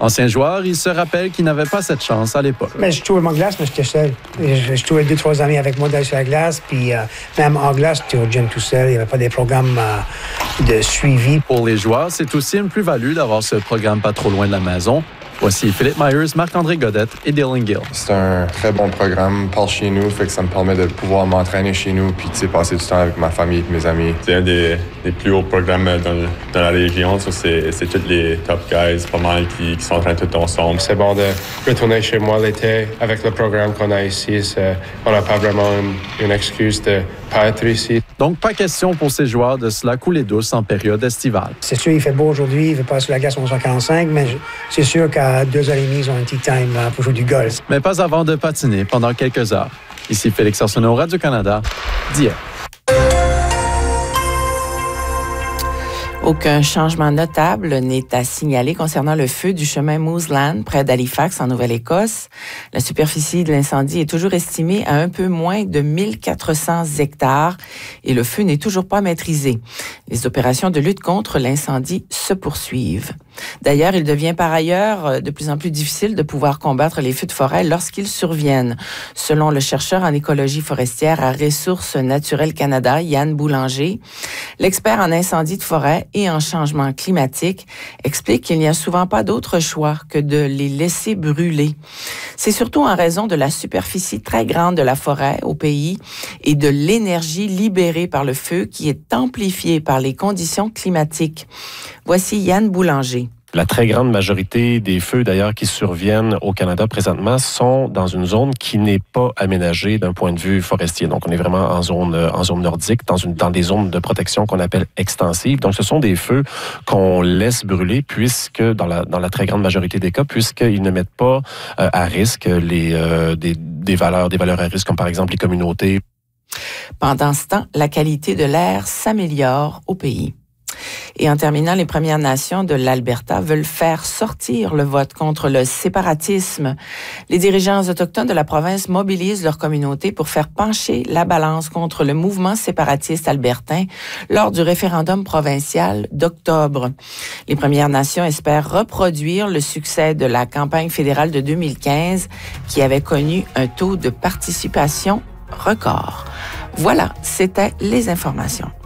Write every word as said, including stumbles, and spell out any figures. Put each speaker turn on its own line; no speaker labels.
Ancien joueur, il se rappelle qu'il n'avait pas cette chance à l'époque.
Mais je jouais en glace, mais j'étais seul. Je, je jouais deux, trois amis avec moi sur la glace, puis euh, même en glace, tu es au gym tout seul. Il n'y avait pas des programmes euh, de suivi.
Pour les joueurs, c'est aussi une plus-value d'avoir ce programme pas trop loin de la maison. Voici Philippe Myers, Marc-André Godette et Dylan Gill.
C'est un très bon programme par chez nous, fait que ça me permet de pouvoir m'entraîner chez nous puis passer du temps avec ma famille et mes amis.
C'est un des, des plus hauts programmes dans, le, dans la région. Ça, c'est, c'est tous les top guys, pas mal, qui, qui s'entraînent tous ensemble.
C'est bon de retourner chez moi l'été avec le programme qu'on a ici. C'est, on n'a pas vraiment une, une excuse de pas être ici.
Donc, pas question pour ces joueurs de se la couler douce en période estivale.
C'est sûr, il fait beau aujourd'hui, il ne fait pas sur la glace onze heures quarante-cinq, mais c'est sûr qu'à deux heures trente, ils ont un tea time pour jouer du golf.
Mais pas avant de patiner pendant quelques heures. Ici Félix Arsenault, Radio-Canada, Dieppe.
Aucun changement notable n'est à signaler concernant le feu du chemin Mooseland, près d'Halifax, en Nouvelle-Écosse. La superficie de l'incendie est toujours estimée à un peu moins de mille quatre cents hectares et le feu n'est toujours pas maîtrisé. Les opérations de lutte contre l'incendie se poursuivent. D'ailleurs, il devient par ailleurs de plus en plus difficile de pouvoir combattre les feux de forêt lorsqu'ils surviennent. Selon le chercheur en écologie forestière à Ressources naturelles Canada, Yann Boulanger, l'expert en incendie de forêt et en changement climatique explique qu'il n'y a souvent pas d'autre choix que de les laisser brûler. C'est surtout en raison de la superficie très grande de la forêt au pays et de l'énergie libérée par le feu qui est amplifiée par les conditions climatiques. Voici Yann Boulanger.
La très grande majorité des feux, d'ailleurs, qui surviennent au Canada présentement sont dans une zone qui n'est pas aménagée d'un point de vue forestier. Donc, on est vraiment en zone, en zone nordique, dans, une, dans des zones de protection qu'on appelle extensives. Donc, ce sont des feux qu'on laisse brûler, puisque, dans la, dans la très grande majorité des cas, puisqu'ils ne mettent pas euh, à risque les, euh, des, des, valeurs, des valeurs à risque, comme par exemple les communautés.
Pendant ce temps, la qualité de l'air s'améliore au pays. Et en terminant, les Premières Nations de l'Alberta veulent faire sortir le vote contre le séparatisme. Les dirigeants autochtones de la province mobilisent leur communauté pour faire pencher la balance contre le mouvement séparatiste albertain lors du référendum provincial d'octobre. Les Premières Nations espèrent reproduire le succès de la campagne fédérale de deux mille quinze qui avait connu un taux de participation record. Voilà, c'était les informations.